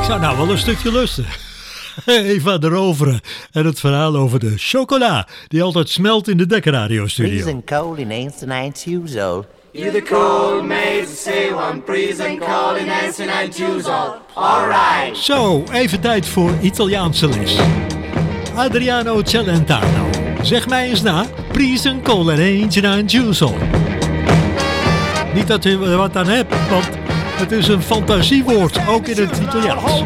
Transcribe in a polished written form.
zou nou wel een stukje lusten. Eva de Rovere en het verhaal over de chocola die altijd smelt in de Dekkerradiostudio. Freezing cold in Ainsley 9 years old. You the cold maid, say one, freezing cold in Ainsley 9 years old. Alright. Zo, even tijd voor Italiaanse les. Adriano Celentano. Zeg mij eens na, freezing cold in Ainsley 9 years old. Niet dat u er wat aan hebt, want het is een fantasiewoord, ook in het Italiaans.